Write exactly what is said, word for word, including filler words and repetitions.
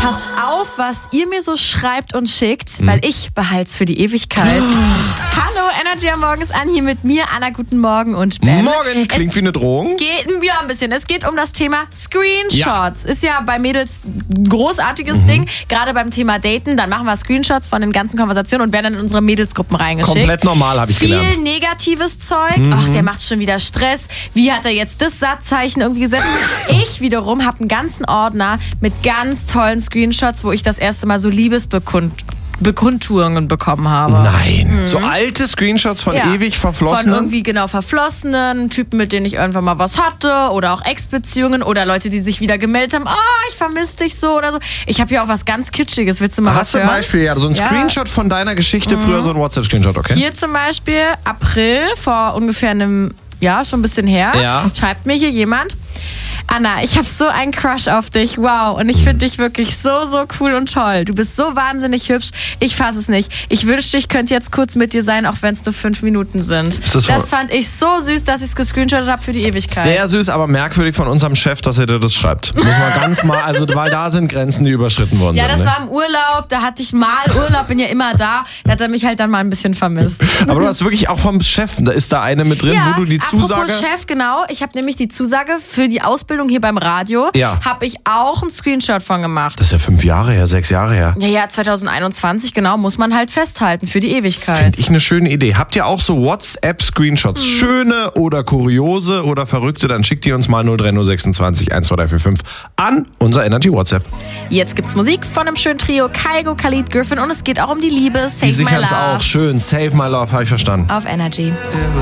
Passt auf, was ihr mir so schreibt und schickt, hm. weil ich behalt's für die Ewigkeit. Hallo, Energy am Morgen ist an, hier mit mir, Anna, guten Morgen und Ben. Morgen, klingt es wie eine Drohung. Geht, ja, ein bisschen. Es geht um das Thema Screenshots. Ja. Ist ja bei Mädels ein großartiges mhm. Ding, gerade beim Thema Daten. Dann machen wir Screenshots von den ganzen Konversationen und werden dann in unsere Mädelsgruppen reingeschickt. Komplett normal, habe ich Viel gelernt. Viel negatives Zeug. Mhm. Ach, der macht schon wieder Stress. Wie hat er jetzt das Satzzeichen irgendwie gesetzt? Ich wiederum habe einen ganzen Ordner mit ganz tollen Screenshots, wo ich das erste Mal so Liebesbekund Bekundtuungen bekommen habe. Nein, mhm. so alte Screenshots von ja. ewig Verflossenen? Von irgendwie genau Verflossenen, Typen, mit denen ich irgendwann mal was hatte oder auch Ex-Beziehungen oder Leute, die sich wieder gemeldet haben, oh, ich vermisse dich so oder so. Ich habe hier auch was ganz Kitschiges, willst du mal Hast was hören? Hast du ein Beispiel, ja, so ein ja. Screenshot von deiner Geschichte, mhm. früher so ein WhatsApp-Screenshot, okay? Hier zum Beispiel, April, vor ungefähr einem, ja, schon ein bisschen her, ja. schreibt mir hier jemand, Anna, ich habe so einen Crush auf dich, wow, und ich finde dich wirklich so, so cool und toll. Du bist so wahnsinnig hübsch, ich fasse es nicht. Ich wünschte, ich könnte jetzt kurz mit dir sein, auch wenn es nur fünf Minuten sind. Das, das fand ich so süß, dass ich es gescreenshottet habe für die Ewigkeit. Sehr süß, aber merkwürdig von unserem Chef, dass er dir das schreibt. Muss man ganz mal, also weil da sind Grenzen, die überschritten worden ja, sind. Ja, das ne? war im Urlaub, da hatte ich mal Urlaub, bin ja immer da, da hat er mich halt dann mal ein bisschen vermisst. Aber du hast wirklich auch vom Chef, da ist da eine mit drin, ja, wo du die Zusage... apropos Chef, genau, ich habe nämlich die Zusage für die Ausbildung hier beim Radio, ja. habe ich auch einen Screenshot von gemacht. Das ist ja fünf Jahre her, sechs Jahre her. Ja, ja, zwanzig einundzwanzig, genau, muss man halt festhalten für die Ewigkeit. Finde ich eine schöne Idee. Habt ihr auch so WhatsApp-Screenshots? Hm. Schöne oder kuriose oder verrückte? Dann schickt ihr uns mal null drei null sechsundzwanzig eins zwei drei vier fünf an unser Energy WhatsApp. Jetzt gibt's Musik von einem schönen Trio, Kygo, Khalid, Griffin und es geht auch um die Liebe. Save die My Love. auch schön. Save My Love, habe ich verstanden. Auf Energy.